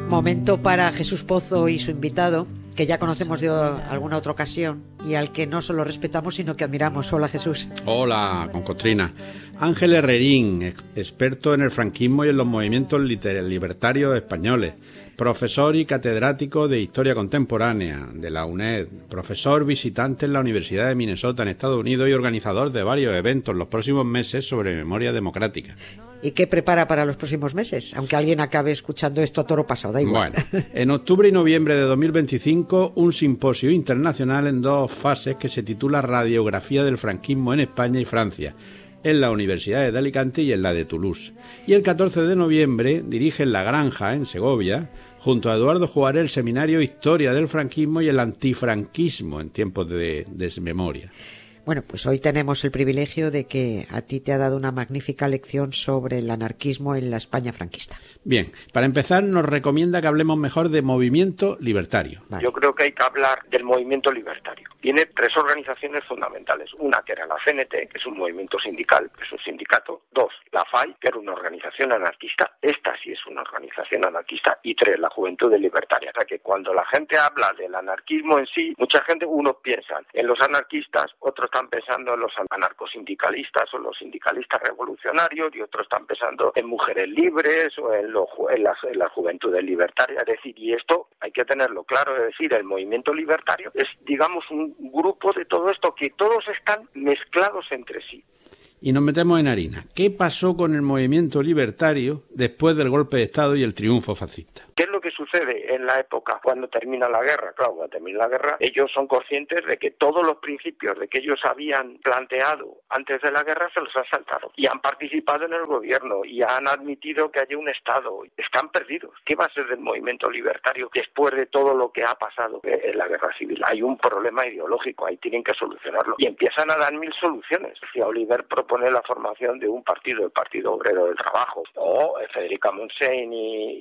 Momento para Jesús Pozo y su invitado, que ya conocemos de alguna otra ocasión y al que no solo respetamos, sino que admiramos. Hola, Jesús. Hola, Concostrina. Ángel Herrerín, experto en el franquismo y en los movimientos libertarios españoles, profesor y catedrático de Historia Contemporánea de la UNED, profesor visitante en la Universidad de Minnesota en Estados Unidos y organizador de varios eventos los próximos meses sobre memoria democrática. ¿Y qué prepara para los próximos meses? Aunque alguien acabe escuchando esto a toro pasado, da igual. Bueno, en octubre y noviembre de 2025, un simposio internacional en 2 fases que se titula Radiografía del franquismo en España y Francia, en las universidades de Alicante y en la de Toulouse. Y el 14 de noviembre dirige en La Granja, en Segovia, junto a Eduardo Juárez, el seminario Historia del franquismo y el antifranquismo en tiempos de desmemoria. Bueno, pues hoy tenemos el privilegio de que a ti te ha dado una magnífica lección sobre el anarquismo en la España franquista. Bien, para empezar nos recomienda que hablemos mejor de movimiento libertario. Vale. Yo creo que hay que hablar del movimiento libertario. Tiene 3 organizaciones fundamentales. Una que era la CNT, que es un movimiento sindical, que es un sindicato. 2, la FAI, que era una organización anarquista. Esta sí es una organización anarquista. Y 3, la Juventud Libertaria. O sea que cuando la gente habla del anarquismo en sí, mucha gente, unos piensan en los anarquistas, otros están pensando en los anarcosindicalistas o los sindicalistas revolucionarios, y otros están pensando en mujeres libres o en las juventudes libertarias. Es decir, y esto hay que tenerlo claro, es decir, el movimiento libertario es, digamos, un grupo de todo esto que todos están mezclados entre sí. Y nos metemos en harina. ¿Qué pasó con el movimiento libertario después del golpe de Estado y el triunfo fascista? ¿Qué es lo que sucede en la época cuando termina la guerra? Claro, cuando termina la guerra, ellos son conscientes de que todos los principios de que ellos habían planteado antes de la guerra se los han saltado. Y han participado en el gobierno y han admitido que haya un Estado. Están perdidos. ¿Qué va a ser del movimiento libertario después de todo lo que ha pasado en la guerra civil? Hay un problema ideológico, ahí tienen que solucionarlo. Y empiezan a dar 1000 soluciones. Si Oliver propone la formación de un partido, el Partido Obrero del Trabajo, o Federica Montseny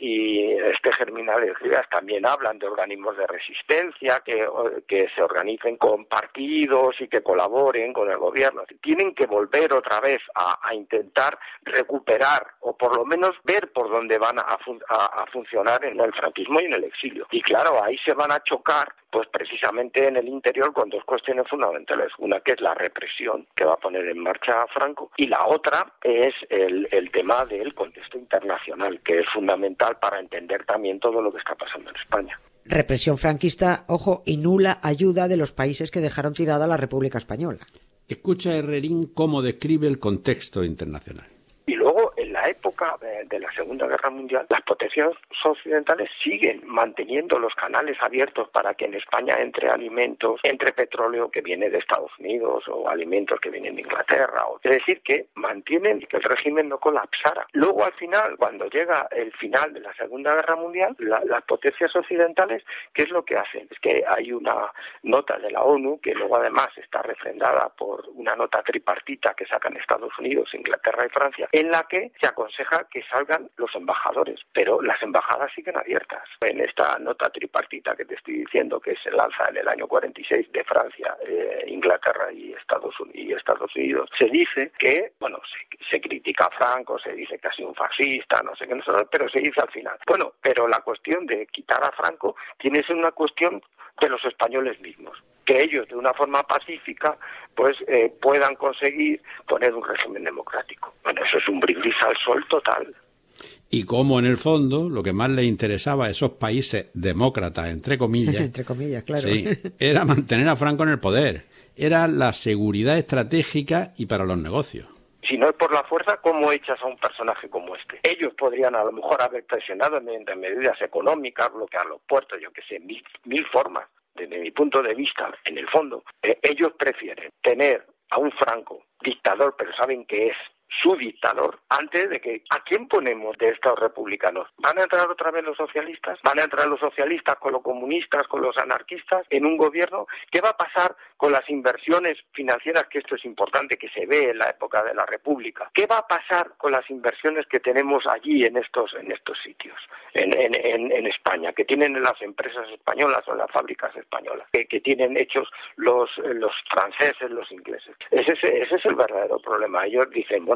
y Germinal Rivas también hablan de organismos de resistencia que se organicen con partidos y que colaboren con el gobierno. Tienen que volver otra vez a intentar recuperar o por lo menos ver por dónde van a funcionar en el franquismo y en el exilio. Y claro, ahí se van a chocar pues precisamente en el interior con 2 cuestiones fundamentales. Una que es la represión que va a poner en marcha Franco, y la otra es el tema del contexto internacional, que es fundamental para entender también todo lo que está pasando en España. Represión franquista, ojo, y nula ayuda de los países que dejaron tirada la República Española. Escucha Herrerín cómo describe el contexto internacional. Y luego, en la época de la Segunda Guerra Mundial, las potencias occidentales siguen manteniendo los canales abiertos para que en España entre alimentos, entre petróleo que viene de Estados Unidos o alimentos que vienen de Inglaterra. Es decir, que mantienen que el régimen no colapsara. Luego, al final, cuando llega el final de la Segunda Guerra Mundial, las potencias occidentales, ¿qué es lo que hacen? Es que hay una nota de la ONU, que luego además está refrendada por una nota tripartita que sacan Estados Unidos, Inglaterra y Francia, en la que se aconseja que salgan los embajadores, pero las embajadas siguen abiertas. En esta nota tripartita que te estoy diciendo, que se lanza en el año 46 de Francia, Inglaterra y Estados Unidos, se dice que, bueno, se critica a Franco, se dice que ha sido un fascista, no sé qué, pero se dice al final. Bueno, pero la cuestión de quitar a Franco tiene que ser una cuestión de los españoles mismos, que ellos de una forma pacífica pues puedan conseguir poner un régimen democrático. Bueno, eso es un brindis al sol total. Y como en el fondo lo que más les interesaba a esos países demócratas, entre comillas, entre comillas, claro, sí, era mantener a Franco en el poder, era la seguridad estratégica y para los negocios. Si no es por la fuerza, ¿cómo echas a un personaje como este? Ellos podrían a lo mejor haber presionado mediante medidas económicas, bloquear los puertos, yo que sé, mil formas. Desde mi punto de vista, en el fondo, ellos prefieren tener a un Franco dictador, pero saben que es su dictador, antes de que ¿a quién ponemos de estos republicanos? ¿Van a entrar otra vez los socialistas? ¿Van a entrar los socialistas con los comunistas, con los anarquistas en un gobierno? ¿Qué va a pasar con las inversiones financieras? Que esto es importante, que se ve en la época de la República. ¿Qué va a pasar con las inversiones que tenemos allí en estos sitios, en España, que tienen las empresas españolas o las fábricas españolas, que tienen hechos los franceses, los ingleses? Ese es el verdadero problema. Ellos dicen, bueno,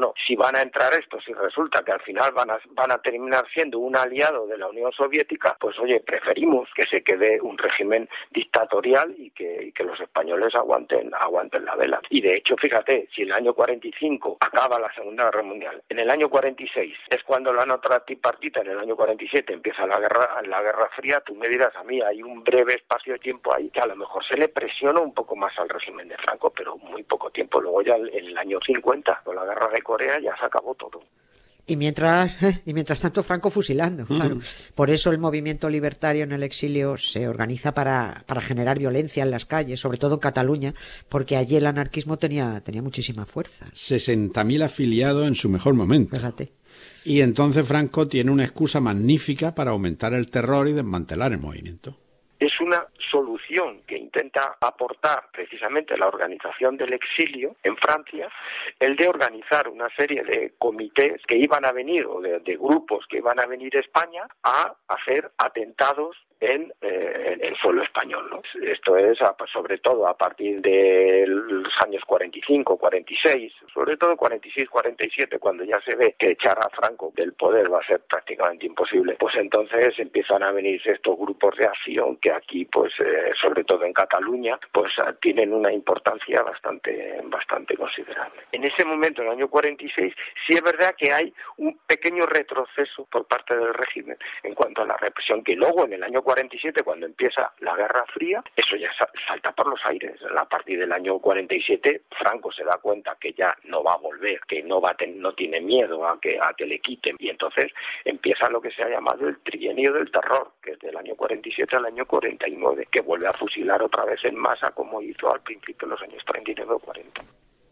bueno, si van a entrar estos y resulta que al final van a terminar siendo un aliado de la Unión Soviética, pues oye, preferimos que se quede un régimen dictatorial y que los españoles aguanten la vela. Y de hecho, fíjate, si en el año 45 acaba la Segunda Guerra Mundial, en el año 46 es cuando la nota tripartita, en el año 47 empieza la Guerra Fría, tú me dirás a mí, hay un breve espacio de tiempo ahí que a lo mejor se le presiona un poco más al régimen de Franco, pero muy poco tiempo. Luego ya en el año 50, con la Guerra de Corea, ya se acabó todo. Y mientras tanto Franco fusilando, claro. Por eso el movimiento libertario en el exilio se organiza para generar violencia en las calles, sobre todo en Cataluña, porque allí el anarquismo tenía muchísima fuerza. 60.000 afiliados en su mejor momento. Fíjate. Y entonces Franco tiene una excusa magnífica para aumentar el terror y desmantelar el movimiento. Es una solución que intenta aportar precisamente la organización del exilio en Francia, el de organizar una serie de comités que iban a venir, o de grupos que iban a venir a España a hacer atentados en el suelo español, ¿no? Esto es sobre todo a partir de los años 45, 46, sobre todo 46, 47, cuando ya se ve que echar a Franco del poder va a ser prácticamente imposible, pues entonces empiezan a venirse estos grupos de acción que aquí, pues sobre todo en Cataluña, pues tienen una importancia bastante considerable. En ese momento, en el año 46, sí es verdad que hay un pequeño retroceso por parte del régimen en cuanto a la represión, que luego en el año 47, cuando empieza la Guerra Fría, eso ya salta por los aires. A partir del año 47, Franco se da cuenta que ya no va a volver, que no tiene miedo a que le quiten, y entonces empieza lo que se ha llamado el trienio del terror, que es del año 47 al año 49, que vuelve a fusilar otra vez en masa, como hizo al principio de los años 39 o 40.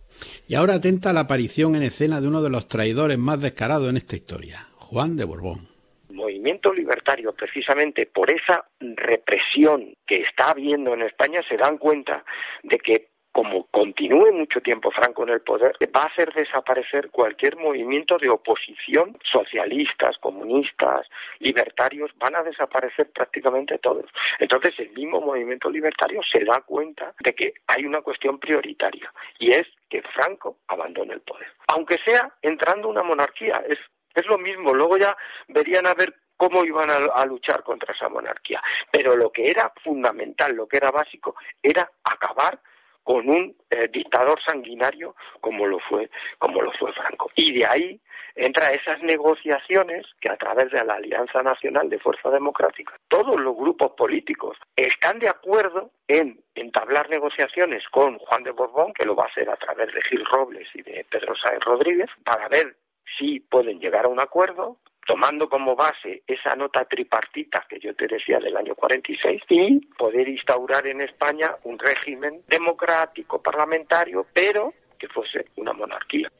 Y ahora atenta a la aparición en escena de uno de los traidores más descarados en esta historia, Juan de Borbón. Movimiento libertario, precisamente por esa represión que está habiendo en España, se dan cuenta de que, como continúe mucho tiempo Franco en el poder, va a hacer desaparecer cualquier movimiento de oposición, socialistas, comunistas, libertarios, van a desaparecer prácticamente todos. Entonces el mismo movimiento libertario se da cuenta de que hay una cuestión prioritaria, y es que Franco abandone el poder. Aunque sea entrando una monarquía, es lo mismo. Luego ya verían a ver cómo iban a luchar contra esa monarquía. Pero lo que era fundamental, lo que era básico, era acabar con un dictador sanguinario como lo fue Franco. Y de ahí entra esas negociaciones que, a través de la Alianza Nacional de Fuerza Democrática, todos los grupos políticos están de acuerdo en entablar negociaciones con Juan de Borbón, que lo va a hacer a través de Gil Robles y de Pedro Sáenz Rodríguez, para ver si pueden llegar a un acuerdo, tomando como base esa nota tripartita que yo te decía del año 46, y poder instaurar en España un régimen democrático, parlamentario, pero que fuese una monarquía.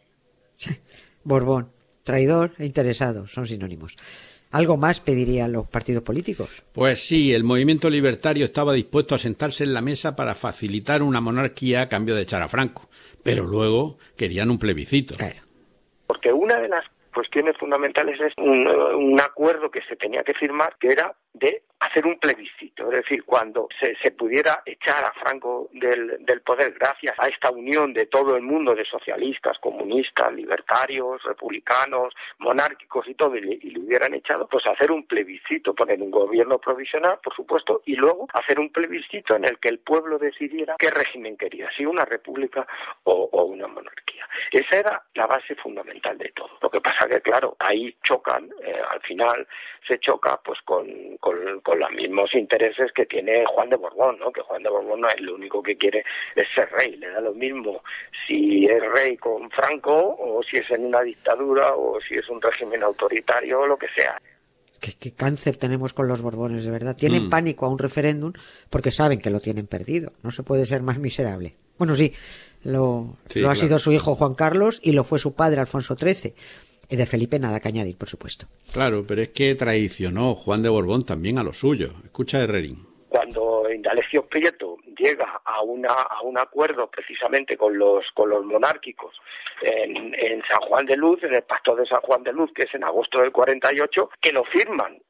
Borbón, traidor e interesado, son sinónimos. ¿Algo más pedirían los partidos políticos? Pues sí, el movimiento libertario estaba dispuesto a sentarse en la mesa para facilitar una monarquía a cambio de echar a Franco, pero luego querían un plebiscito. Claro. Porque una de las cuestiones fundamentales es un acuerdo que se tenía que firmar, que era de hacer un plebiscito, es decir, cuando se pudiera echar a Franco del poder gracias a esta unión de todo el mundo, de socialistas, comunistas, libertarios, republicanos, monárquicos y todo, y lo hubieran echado, pues hacer un plebiscito, poner un gobierno provisional, por supuesto, y luego hacer un plebiscito en el que el pueblo decidiera qué régimen quería, si una república o una monarquía. Esa era la base fundamental de todo. Lo que pasa que, claro, ahí chocan, al final se choca pues con los mismos intereses que tiene Juan de Borbón, ¿no? Que Juan de Borbón lo único que quiere es ser rey, le da lo mismo si es rey con Franco o si es en una dictadura o si es un régimen autoritario o lo que sea. ¿Qué cáncer tenemos con los Borbones, de verdad? Tienen pánico a un referéndum porque saben que lo tienen perdido. No se puede ser más miserable. Bueno, sí, lo ha sido su hijo Juan Carlos y lo fue su padre Alfonso XIII. Y de Felipe nada que añadir, por supuesto. Claro, pero es que traicionó Juan de Borbón también a lo suyo. Escucha, Herrerín. Cuando Indalecio Prieto llega a un acuerdo precisamente con los monárquicos en San Juan de Luz, en el Pacto de San Juan de Luz, que es en agosto del 48, que lo firman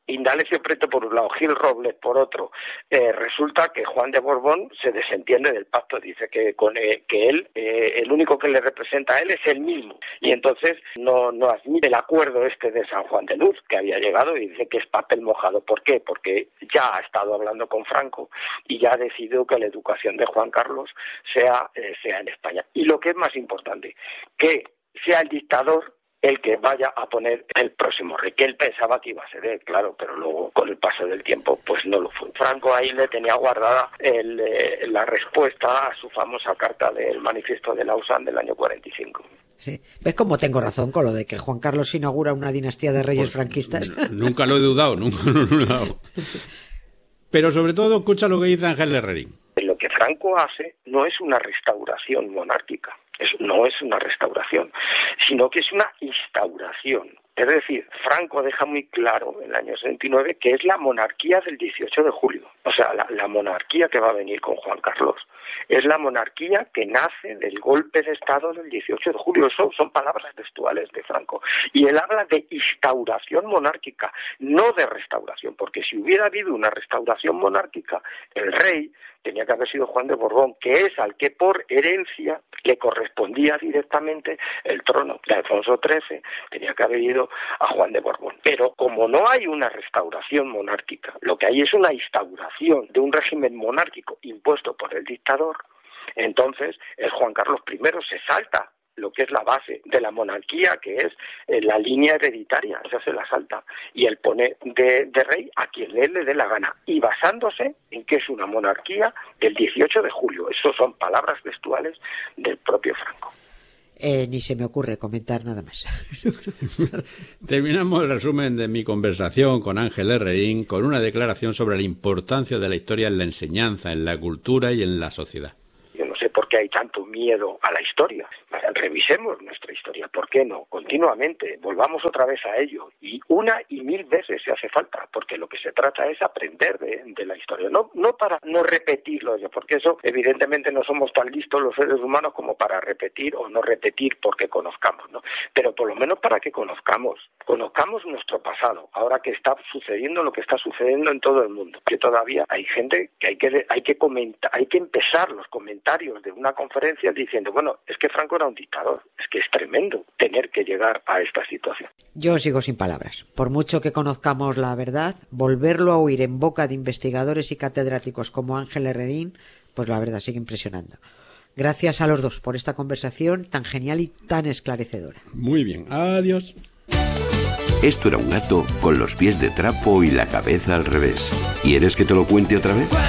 Indalecio Prieto por un lado, Gil Robles por otro, resulta que Juan de Borbón se desentiende del pacto, dice que él, el único que le representa a él es él mismo, y entonces no admite el acuerdo de San Juan de Luz que había llegado, y dice que es papel mojado. ¿Por qué? Porque ya ha estado hablando con Franco y ya ha decidido que la educación de Juan Carlos sea en España. Y lo que es más importante, que sea el dictador el que vaya a poner el próximo rey, que él pensaba que iba a ser él, claro, pero luego con el paso del tiempo pues no lo fue. Franco ahí le tenía guardada la respuesta a su famosa carta del manifiesto de Lausanne del año 45. Sí. ¿Ves cómo tengo razón con lo de que Juan Carlos inaugura una dinastía de reyes franquistas? Nunca lo he dudado, Pero sobre todo escucha lo que dice Ángel Herrerín. Lo que Franco hace no es una restauración monárquica, no es una restauración, sino que es una instauración. Es decir, Franco deja muy claro en el año 69 que es la monarquía del 18 de julio. O sea, la monarquía que va a venir con Juan Carlos es la monarquía que nace del golpe de Estado del 18 de julio. Eso son palabras textuales de Franco. Y él habla de instauración monárquica, no de restauración, porque si hubiera habido una restauración monárquica, el rey tenía que haber sido Juan de Borbón, que es al que por herencia le correspondía directamente el trono de Alfonso XIII, tenía que haber ido a Juan de Borbón. Pero como no hay una restauración monárquica, lo que hay es una instauración de un régimen monárquico impuesto por el dictador, entonces el Juan Carlos I se salta lo que es la base de la monarquía, que es la línea hereditaria, esa se la salta, y él pone de rey a quien él le dé la gana, y basándose en que es una monarquía del 18 de julio. Eso son palabras textuales del propio Franco. Ni se me ocurre comentar nada más. Terminamos el resumen de mi conversación con Ángel Herrerín con una declaración sobre la importancia de la historia en la enseñanza, en la cultura y en la sociedad. Yo no sé por qué hay tanto miedo a la historia. Revisemos nuestra historia, ¿por qué no? Continuamente, volvamos otra vez a ello, y una y mil veces se hace falta, porque lo que se trata es aprender de la historia, no para no repetirlo, porque eso evidentemente no somos tan listos los seres humanos como para repetir o no repetir porque conozcamos, ¿no? Pero por lo menos para que conozcamos nuestro pasado, ahora que está sucediendo lo que está sucediendo en todo el mundo, que todavía hay gente que hay que comentar, hay que empezar los comentarios de una conferencia diciendo, bueno, es que Franco era un dictador, es que es tremendo tener que llegar a esta situación. Yo sigo sin palabras. Por mucho que conozcamos la verdad, volverlo a oír en boca de investigadores y catedráticos como Ángel Herrerín, pues la verdad sigue impresionando. Gracias a los dos por esta conversación tan genial y tan esclarecedora. Muy bien, adiós. Esto era un gato con los pies de trapo y la cabeza al revés. ¿Quieres que te lo cuente otra vez?